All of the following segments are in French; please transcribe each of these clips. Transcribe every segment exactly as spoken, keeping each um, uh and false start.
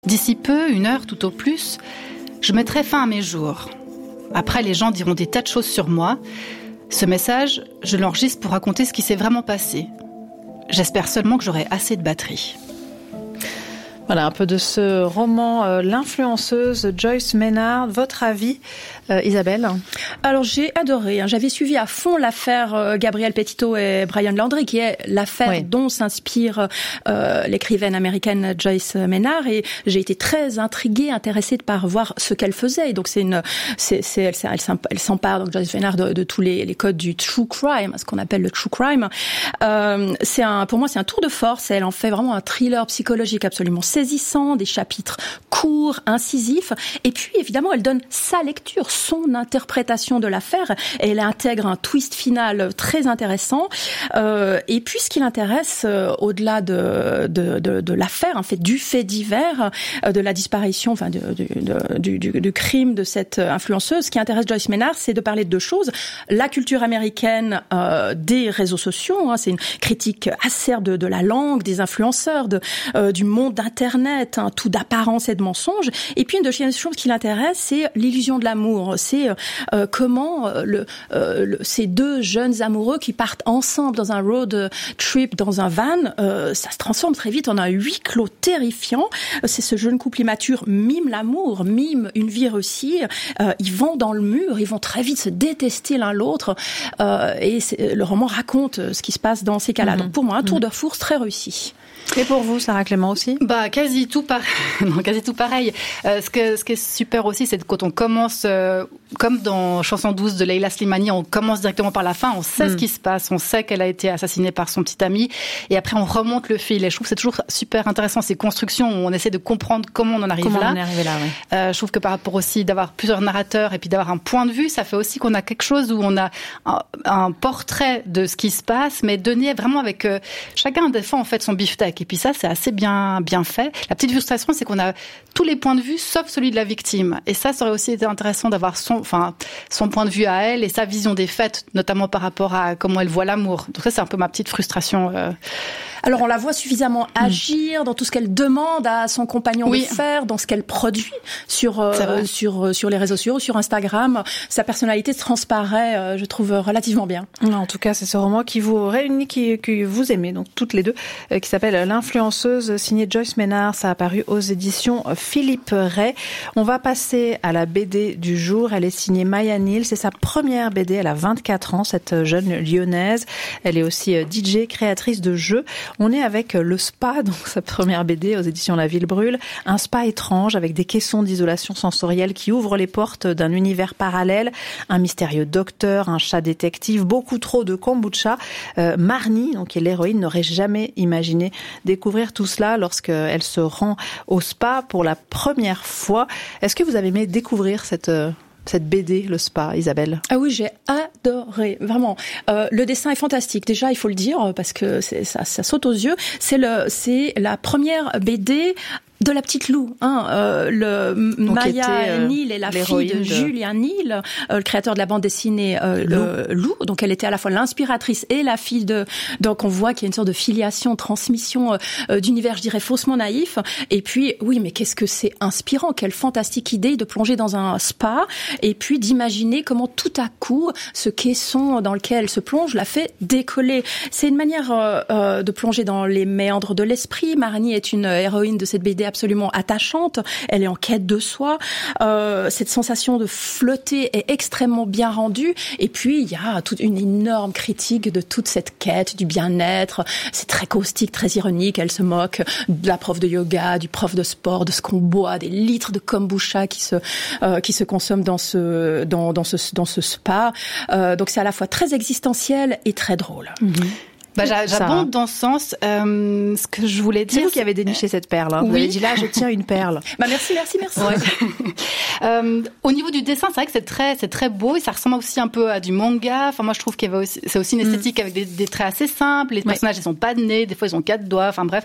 D'ici peu, une heure tout au plus, je mettrai fin à mes jours. Après, les gens diront des tas de choses sur moi. Ce message, je l'enregistre pour raconter ce qui s'est vraiment passé. J'espère seulement que j'aurai assez de batterie. Voilà, un peu de ce roman euh, L'influenceuse, Joyce Maynard. Votre avis, euh, Isabelle? Alors, j'ai adoré. Hein. J'avais suivi à fond l'affaire euh, Gabrielle Petito et Brian Laundrie, qui est l'affaire oui. dont s'inspire euh, l'écrivaine américaine Joyce Maynard. Et j'ai été très intriguée, intéressée par voir ce qu'elle faisait. Et donc, c'est une, c'est, c'est, elle, elle, elle s'empare, donc Joyce Maynard, de, de tous les, les codes du true crime, ce qu'on appelle le true crime. Euh, c'est un, pour moi, c'est un tour de force. Elle en fait vraiment un thriller psychologique absolument saisissant, des chapitres courts, incisifs, et puis évidemment elle donne sa lecture, son interprétation de l'affaire, et elle intègre un twist final très intéressant. Euh, et puis ce qui l'intéresse, euh, au-delà de, de, de, de l'affaire, en fait, du fait divers, euh, de la disparition, enfin de, de, de, du, du, du crime de cette influenceuse, ce qui intéresse Joyce Maynard, c'est de parler de deux choses: la culture américaine euh, des réseaux sociaux, hein, c'est une critique acerbe de, de la langue, des influenceurs, de, euh, du monde Internet, hein, tout d'apparence et de mensonge. Et puis une deuxième chose qui l'intéresse, c'est l'illusion de l'amour. C'est euh, comment euh, le, euh, le, ces deux jeunes amoureux qui partent ensemble dans un road trip, dans un van, euh, ça se transforme très vite en un huis clos terrifiant. C'est ce jeune couple immature mime l'amour, mime une vie réussie. Euh, ils vont dans le mur, ils vont très vite se détester l'un l'autre. Euh, et le roman raconte ce qui se passe dans ces cas-là. Mmh. Donc pour moi, un tour mmh. de force très réussi. Et pour vous, Sarah Clément aussi? Bah quasi tout pareil. non, quasi tout pareil. Euh, ce que ce qui est super aussi, c'est quand on commence, euh, comme dans Chanson douze de Leila Slimani, on commence directement par la fin. On sait mm. ce qui se passe, on sait qu'elle a été assassinée par son petit ami, et après on remonte le fil. Et je trouve que c'est toujours super intéressant ces constructions où on essaie de comprendre comment on en arrive comment là. On est arrivé là, oui. Euh, je trouve que par rapport aussi d'avoir plusieurs narrateurs et puis d'avoir un point de vue, ça fait aussi qu'on a quelque chose où on a un, un portrait de ce qui se passe, mais donné vraiment avec euh, chacun défend en fait son beefsteak. Et puis ça, c'est assez bien bien fait. La petite frustration, c'est qu'on a tous les points de vue sauf celui de la victime. Et ça, ça aurait aussi été intéressant d'avoir son, enfin, son point de vue à elle et sa vision des faits, notamment par rapport à comment elle voit l'amour. Donc ça, c'est un peu ma petite frustration. Euh... Alors, on la voit suffisamment agir dans tout ce qu'elle demande à son compagnon oui. de faire, dans ce qu'elle produit sur euh, sur sur les réseaux sociaux, sur Instagram. Sa personnalité transparaît, euh, je trouve, relativement bien. En tout cas, c'est ce roman qui vous réunit, qui, que vous aimez, donc toutes les deux, euh, qui s'appelle L'influenceuse, signée Joyce Maynard. Ça a paru aux éditions Philippe Ray. On va passer à la B D du jour. Elle est signée Maya Neal. C'est sa première B D. Elle a vingt-quatre ans, cette jeune lyonnaise. Elle est aussi D J, créatrice de jeux. On est avec Le Spa, donc sa première B D aux éditions La Ville Brûle. Un spa étrange avec des caissons d'isolation sensorielle qui ouvrent les portes d'un univers parallèle. Un mystérieux docteur, un chat détective, beaucoup trop de kombucha. Euh, Marnie, donc, qui est l'héroïne, n'aurait jamais imaginé découvrir tout cela lorsqu'elle se rend au spa pour la première fois. Est-ce que vous avez aimé découvrir cette... Euh cette B D, Le Spa, Isabelle? Ah oui, j'ai adoré, vraiment. Euh, le dessin est fantastique. Déjà, il faut le dire, parce que c'est, ça, ça saute aux yeux. C'est le, c'est la première B D de la petite Lou, hein, euh, le Donc Maya euh, Neal est la fille de, de Julian Neal, euh, le créateur de la bande dessinée euh, Lou. Euh, Lou. Donc elle était à la fois l'inspiratrice et la fille de. Donc on voit qu'il y a une sorte de filiation, transmission euh, d'univers, je dirais faussement naïf. Et puis oui, mais qu'est-ce que c'est inspirant, quelle fantastique idée de plonger dans un spa et puis d'imaginer comment tout à coup ce caisson dans lequel elle se plonge la fait décoller. C'est une manière euh, euh, de plonger dans les méandres de l'esprit. Marnie est une héroïne de cette B D absolument attachante, elle est en quête de soi, euh, cette sensation de flotter est extrêmement bien rendue, et puis il y a toute une énorme critique de toute cette quête du bien-être, c'est très caustique, très ironique, elle se moque de la prof de yoga, du prof de sport, de ce qu'on boit, des litres de kombucha qui se euh, qui se consomment dans ce dans dans ce dans ce spa, euh, donc c'est à la fois très existentiel et très drôle. Mm-hmm. Bah, j'abonde dans ce sens. Euh, ce que je voulais dire, c'est vous qui avez déniché cette perle. Hein. Vous oui. avez dit là, je tiens une perle. Bah merci, merci, merci. Ouais. euh, au niveau du dessin, c'est vrai que c'est très, c'est très beau et ça ressemble aussi un peu à du manga. Enfin, moi, je trouve qu'il y avait aussi, c'est aussi une esthétique mm. avec des, des traits assez simples. Les personnages, ouais. ils ont pas de nez, des fois ils ont quatre doigts. Enfin bref,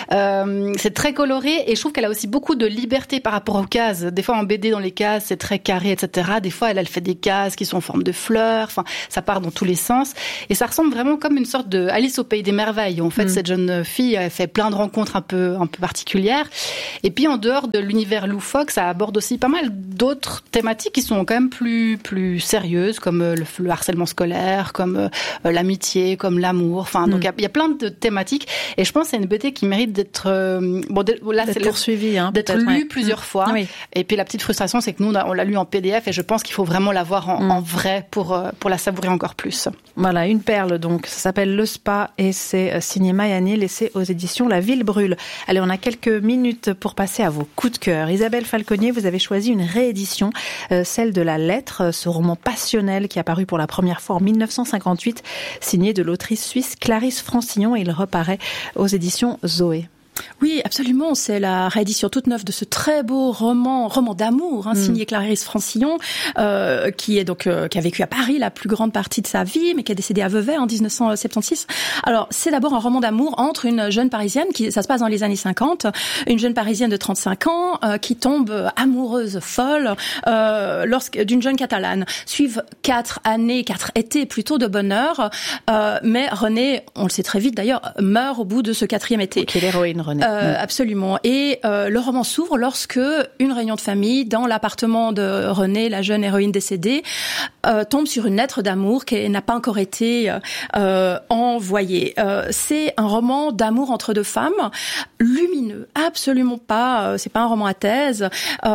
euh, c'est très coloré et je trouve qu'elle a aussi beaucoup de liberté par rapport aux cases. Des fois en B D, dans les cases, c'est très carré, et cetera. Des fois, elle, elle fait des cases qui sont en forme de fleurs. Enfin, ça part dans tous les sens et ça ressemble vraiment comme une sorte de Alice au pays des merveilles. En fait, mmh. cette jeune fille elle fait plein de rencontres un peu un peu particulières. Et puis en dehors de l'univers loufoque, ça aborde aussi pas mal d'autres thématiques qui sont quand même plus plus sérieuses, comme le, le harcèlement scolaire, comme euh, l'amitié, comme l'amour. Enfin, mmh. donc il y, y a plein de thématiques. Et je pense que c'est une B D qui mérite d'être euh, bon de, là d'être c'est poursuivie, hein, d'être lue ouais. plusieurs mmh. fois. Oui. Et puis la petite frustration, c'est que nous on, a, on l'a lu en P D F et je pense qu'il faut vraiment la voir en, mmh. en vrai pour euh, pour la savourer encore plus. Voilà, une perle donc. Ça s'appelle Le Spa et c'est signé Maya Neal et c'est aux éditions La Ville Brûle. Allez, on a quelques minutes pour passer à vos coups de cœur. Isabelle Falconier, vous avez choisi une réédition, euh, celle de La Lettre, ce roman passionnel qui est apparu pour la première fois en dix-neuf cent cinquante-huit, signé de l'autrice suisse Clarisse Francillon et il reparaît aux éditions Zoé. Oui, absolument. C'est la réédition toute neuve de ce très beau roman, roman d'amour, hein, signé mmh. Clarisse Francillon, euh, qui est donc euh, qui a vécu à Paris la plus grande partie de sa vie, mais qui est décédée à Vevey en dix-neuf cent soixante-seize. Alors, c'est d'abord un roman d'amour entre une jeune Parisienne, qui ça se passe dans les années cinquante, une jeune Parisienne de trente-cinq ans euh, qui tombe amoureuse folle euh, lorsque d'une jeune Catalane. Suivent quatre années, quatre étés plutôt de bonheur, euh, mais Renée, on le sait très vite d'ailleurs, meurt au bout de ce quatrième été. Qui est l'héroïne. Euh, mmh. Absolument. Et euh, le roman s'ouvre lorsque une réunion de famille dans l'appartement de Renée, la jeune héroïne décédée, euh, tombe sur une lettre d'amour qui n'a pas encore été euh, envoyée. Euh, c'est un roman d'amour entre deux femmes, lumineux, absolument pas. Euh, c'est pas un roman à thèse.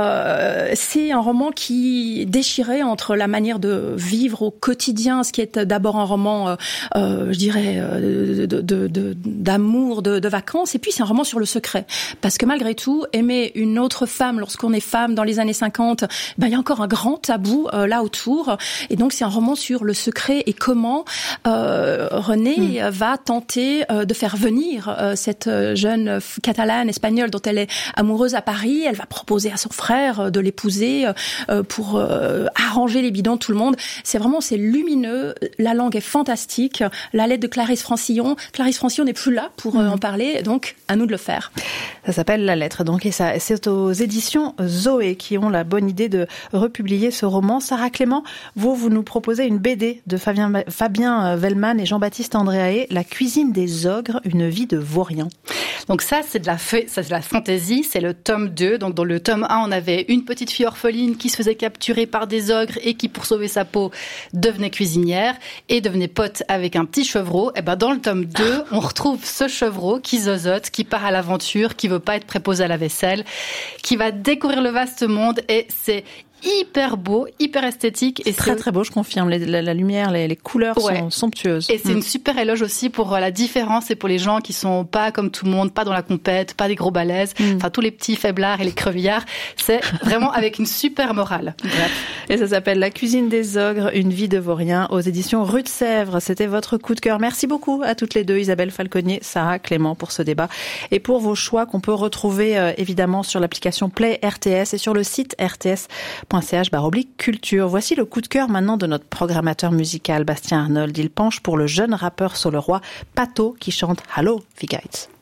Euh, c'est un roman qui déchirait entre la manière de vivre au quotidien, ce qui est d'abord un roman, euh, euh, je dirais, euh, de, de, de, d'amour, de, de vacances, et puis c'est un roman sur le secret. Parce que malgré tout, aimer une autre femme lorsqu'on est femme dans les années cinquante, ben, il y a encore un grand tabou euh, là autour. Et donc, c'est un roman sur le secret et comment euh, Renée mmh. va tenter euh, de faire venir euh, cette jeune Catalane espagnole dont elle est amoureuse à Paris. Elle va proposer à son frère de l'épouser euh, pour euh, arranger les bidons de tout le monde. C'est vraiment, c'est lumineux. La langue est fantastique. La lettre de Clarisse Francillon. Clarisse Francillon n'est plus là pour euh, mmh. en parler. Donc, à nous de le faire. Ça s'appelle La Lettre, donc, et ça, c'est aux éditions Zoé qui ont la bonne idée de republier ce roman. Sarah Clément, vous, vous nous proposez une B D de Fabien, Fabien Wellman et Jean-Baptiste Andréaé, La cuisine des ogres, une vie de vaurien. Donc ça, c'est de la, ça, c'est de la fantaisie, c'est le tome deux. Donc dans le tome un, on avait une petite fille orpheline qui se faisait capturer par des ogres et qui, pour sauver sa peau, devenait cuisinière et devenait pote avec un petit chevreau. Et ben dans le tome deux, on retrouve ce chevreau qui zozote, qui part à l'aventure, qui veut pas être préposé à la vaisselle, qui va découvrir le vaste monde, et c'est hyper beau, hyper esthétique. C'est et très c'est... très beau, je confirme. Les, la, la lumière, les, les couleurs ouais. sont somptueuses. Et c'est mmh. une super éloge aussi pour la différence et pour les gens qui sont pas comme tout le monde, pas dans la compète, pas des gros balèzes, mmh. enfin tous les petits faiblards et les crevillards. C'est vraiment avec une super morale. Bref. Et ça s'appelle La cuisine des ogres, une vie de vaurien aux éditions Rue de Sèvres. C'était votre coup de cœur. Merci beaucoup à toutes les deux, Isabelle Falconier, Sarah Clément, pour ce débat et pour vos choix qu'on peut retrouver euh, évidemment sur l'application Play R T S et sur le site r t s point c h barre oblique culture. Voici le coup de cœur maintenant de notre programmateur musical Bastien Arnold. Il penche pour le jeune rappeur Soleroy Pato qui chante Hallo, wie geht's?